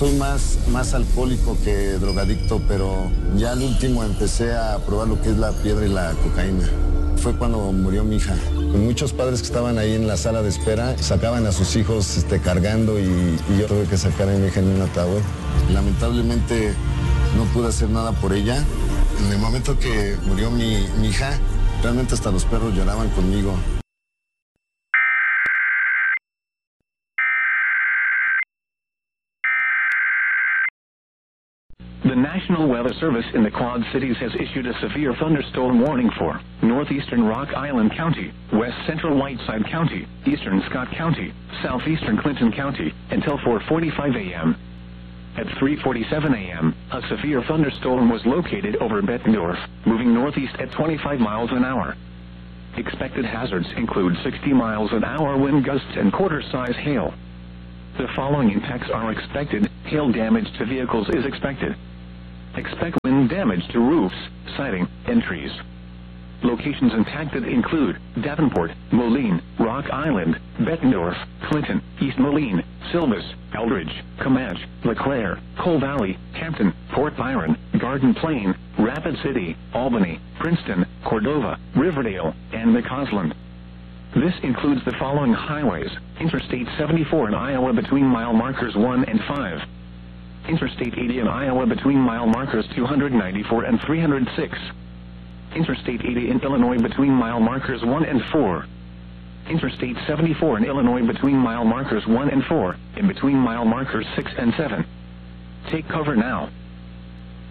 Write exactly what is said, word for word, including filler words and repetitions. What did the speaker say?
Soy más, más alcohólico que drogadicto, pero ya al último empecé a probar lo que es la piedra y la cocaína. Fue cuando murió mi hija. Muchos padres que estaban ahí en la sala de espera sacaban a sus hijos este, cargando y, y yo tuve que sacar a mi hija en un ataúd. Lamentablemente no pude hacer nada por ella. En el momento que murió mi, mi hija, realmente hasta los perros lloraban conmigo. The National Weather Service in the Quad Cities has issued a severe thunderstorm warning for northeastern Rock Island County, west central Whiteside County, eastern Scott County, southeastern Clinton County, until four forty-five a m At three forty-seven a m, a severe thunderstorm was located over Bettendorf, moving northeast at twenty-five miles an hour. Expected hazards include sixty miles an hour wind gusts and quarter-size hail. The following impacts are expected. Hail damage to vehicles is expected. Expect wind damage to roofs, siding, and trees. Locations impacted include Davenport, Moline, Rock Island, Bettendorf, Clinton, East Moline, Silvis, Eldridge, Comanche, LeClaire, Coal Valley, Hampton, Port Byron, Garden Plain, Rapid City, Albany, Princeton, Cordova, Riverdale, and McCausland. This includes the following highways: Interstate seventy-four in Iowa between mile markers one and five. Interstate eighty in Iowa between mile markers two ninety-four and three oh six. Interstate eighty in Illinois between mile markers one and four. Interstate seventy-four in Illinois between mile markers one and four, and between mile markers six and seven. Take cover now.